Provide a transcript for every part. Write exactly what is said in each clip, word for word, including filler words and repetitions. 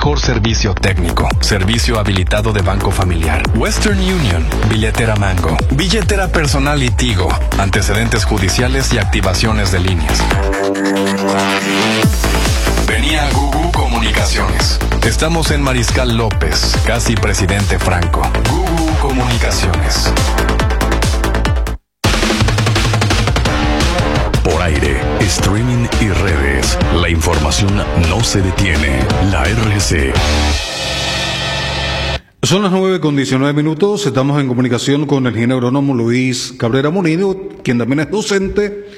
mejor servicio técnico, servicio habilitado de Banco Familiar, Western Union, billetera Mango, billetera personal y Tigo, antecedentes judiciales y activaciones de líneas. Venía Gugu Comunicaciones. Estamos en Mariscal López, casi Presidente Franco. Gugu Comunicaciones. Por aire, streaming y redes. La información no se detiene. La R C. Son las nueve con diecinueve minutos. Estamos en comunicación con el ingeniero agrónomo Luis Cabrera Molino, quien también es docente.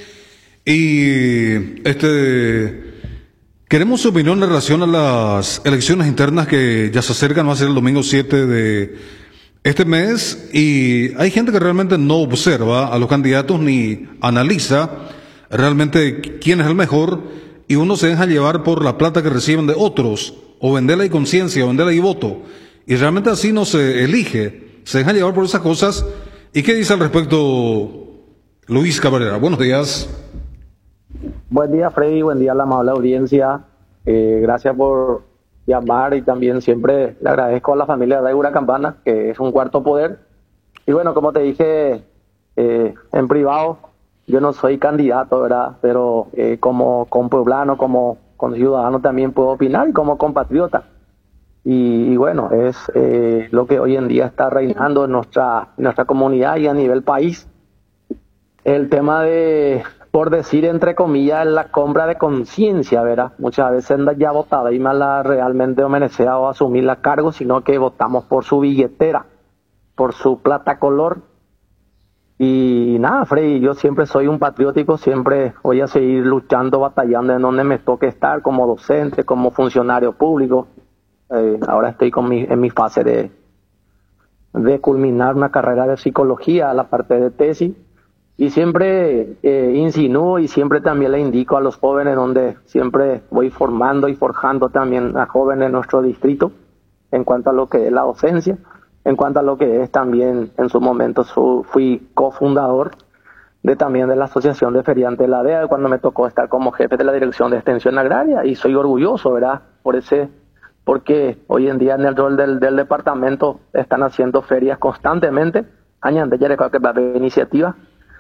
Y este queremos su opinión en relación a las elecciones internas que ya se acercan. Va a ser el domingo siete de este mes. Y hay gente que realmente no observa a los candidatos ni analiza realmente quién es el mejor, y uno se deja llevar por la plata que reciben de otros, o venderla y conciencia, o venderla y voto, y realmente así no se elige, se deja llevar por esas cosas. ¿Y qué dice al respecto Luis Cabrera? Buenos días. Buen día, Freddy, buen día a la amable audiencia, eh, gracias por llamar, y también siempre le agradezco a la familia de Una Campana, que es un cuarto poder. Y bueno, como te dije eh, en privado, yo no soy candidato, ¿verdad? Pero eh, como compueblano, como, como ciudadano también puedo opinar, y como compatriota. Y, y bueno, es eh, lo que hoy en día está reinando en nuestra, en nuestra comunidad y a nivel país. El tema de, por decir entre comillas, la compra de conciencia, ¿verdad? Muchas veces anda ya votada y mala realmente obedecer o asumir la cargo, sino que votamos por su billetera, por su plata color. Y nada, Freddy, yo siempre soy un patriótico, siempre voy a seguir luchando, batallando en donde me toque estar, como docente, como funcionario público. Eh, ahora estoy con mi, en mi fase de, de culminar una carrera de psicología, la parte de tesis, y siempre eh, insinúo y siempre también le indico a los jóvenes, donde siempre voy formando y forjando también a jóvenes de nuestro distrito en cuanto a lo que es la docencia. En cuanto a lo que es también, en su momento su, fui cofundador de también de la Asociación de Feriantes de la D E A, cuando me tocó estar como jefe de la Dirección de Extensión Agraria, y soy orgulloso, ¿verdad? Por ese, porque hoy en día en el rol del, del departamento están haciendo ferias constantemente, años de ya iniciativa,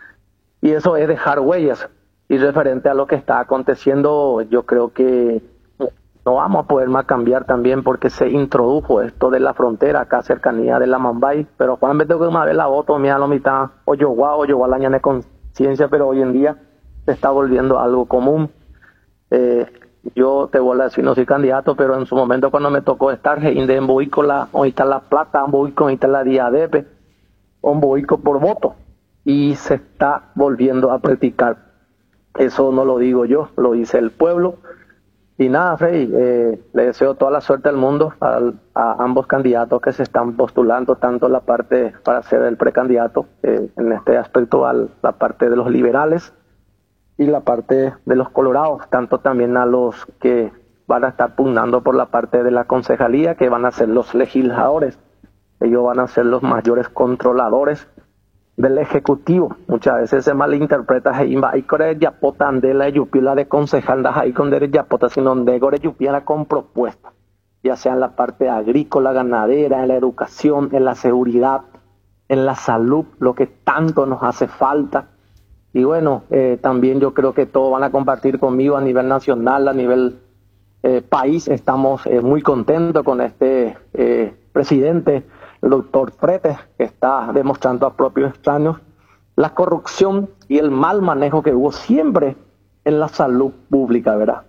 y eso es dejar huellas. Y referente a lo que está aconteciendo, yo creo que no vamos a poder más cambiar también, porque se introdujo esto de la frontera acá cercanía de la Mambay, pero Juan me tengo que una vez la voto, mira lo mitad, o yo guau, o yo guau, la ñane conciencia, pero hoy en día se está volviendo algo común. Eh, yo te voy a decir, no soy candidato, pero en su momento cuando me tocó estar en Boico, la, hoy está la plata, en Boico, hoy está la Diadepe, en Boico por voto, y se está volviendo a practicar. Eso no lo digo yo, lo dice el pueblo. Y nada, Freddy, eh, le deseo toda la suerte del mundo a, a ambos candidatos que se están postulando, tanto la parte para ser el precandidato, eh, en este aspecto, a la parte de los liberales y la parte de los colorados, tanto también a los que van a estar pugnando por la parte de la concejalía, que van a ser los legisladores. Ellos van a ser los mayores controladores del Ejecutivo. Muchas veces se malinterpreta y core yapota andela yupila de concejal da ahí con derecho yapota, sino de gore yupiera con propuestas, ya sea en la parte agrícola, ganadera, en la educación, en la seguridad, en la salud, lo que tanto nos hace falta. Y bueno, eh, también yo creo que todos van a compartir conmigo a nivel nacional, a nivel eh, país. Estamos eh, muy contentos con este eh, presidente, el doctor Fretes, que está demostrando a propios extraños la corrupción y el mal manejo que hubo siempre en la salud pública, ¿verdad?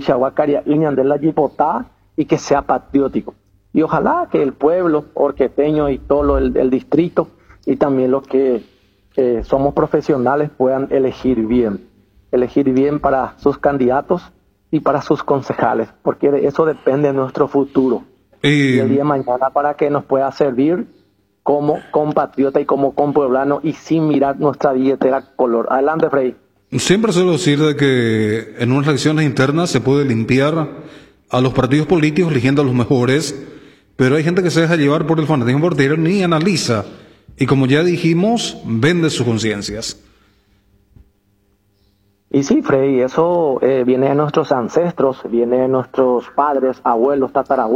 Y que sea patriótico. Y ojalá que el pueblo orqueteño y todo lo, el, el distrito, y también los que eh, somos profesionales, puedan elegir bien. Elegir bien para sus candidatos y para sus concejales, porque de eso depende de nuestro futuro. Y, y el día de mañana, para que nos pueda servir como compatriota y como compueblano, y sin mirar nuestra billetera color. Adelante, Freddy. Siempre suelo decir de que en unas elecciones internas se puede limpiar a los partidos políticos eligiendo a los mejores, pero hay gente que se deja llevar por el fanatismo portero, ni analiza, y como ya dijimos, vende sus conciencias. Y sí, Freddy, eso eh, viene de nuestros ancestros, viene de nuestros padres, abuelos, tatarabuelos.